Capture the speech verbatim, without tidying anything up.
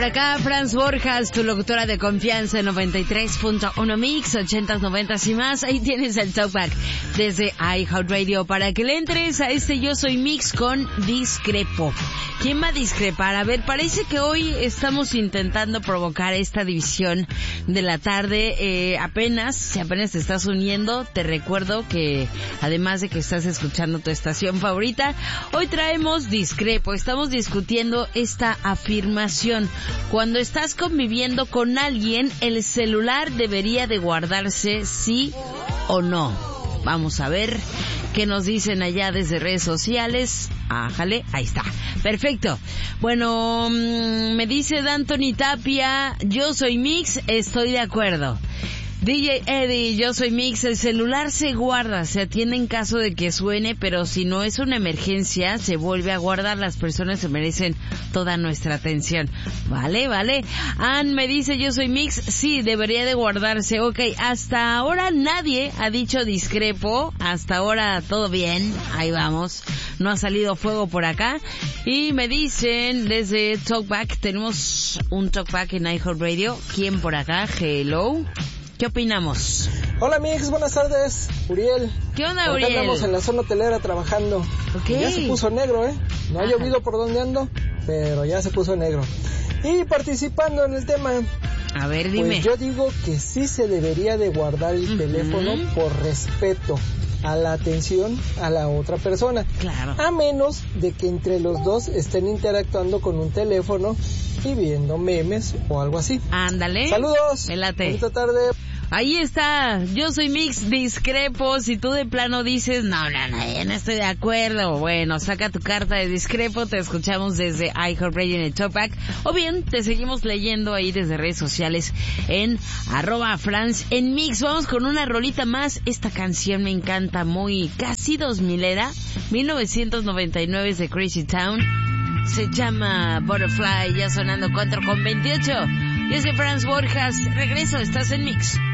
Por acá, Franz Borjas, tu locutora de confianza en noventa y tres punto uno Mix, ochentas, noventas y más. Ahí tienes el Talkback desde iHeartRadio para que le entres a este Yo Soy Mix con Discrepo. ¿Quién va a discrepar? A ver, parece que hoy estamos intentando provocar esta división de la tarde. Eh, apenas, si apenas te estás uniendo, te recuerdo que además de que estás escuchando tu estación favorita, hoy traemos Discrepo. Estamos discutiendo esta afirmación. Cuando estás conviviendo con alguien, el celular debería de guardarse, sí o no. Vamos a ver qué nos dicen allá desde redes sociales. Ájale, ahí está. Perfecto. Bueno, mmm, me dice D'Antoni Tapia, yo soy Mix, estoy de acuerdo. D J Eddie, yo soy Mix, el celular se guarda, se atiende en caso de que suene, pero si no es una emergencia, se vuelve a guardar. Las personas se merecen toda nuestra atención. Vale, vale. Ann me dice, yo soy Mix, sí, debería de guardarse. Ok, hasta ahora nadie ha dicho discrepo, hasta ahora todo bien, ahí vamos. No ha salido fuego por acá. Y me dicen desde Talkback, tenemos un Talkback en iHeartRadio. ¿Quién por acá? Hello. ¿Qué opinamos? Hola Mix, buenas tardes, Uriel. ¿Qué onda, Acá Uriel? Andamos en la zona hotelera trabajando. Okay. Ya se puso negro, ¿eh? No ha Ajá. llovido por donde ando, pero ya se puso negro. Y participando en el tema, a ver, dime. pues yo digo que sí se debería de guardar el uh-huh. teléfono por respeto a la atención a la otra persona. Claro. A menos de que entre los dos estén interactuando con un teléfono y viendo memes o algo así. Ándale. Saludos. Pelate. Bonita tarde. Ahí está, yo soy Mix, discrepo. Si tú de plano dices, no, no, no, ya no estoy de acuerdo, bueno, saca tu carta de discrepo, te escuchamos desde iHeartRadio en el Talkback, o bien te seguimos leyendo ahí desde redes sociales en arroba Franz en Mix. Vamos con una rolita más. Esta canción me encanta, muy casi dos milera, mil novecientos noventa y nueve es de Crazy Town. Se llama Butterfly, ya sonando cuatro con veintiocho. Yo soy Franz Borjas, regreso, estás en Mix.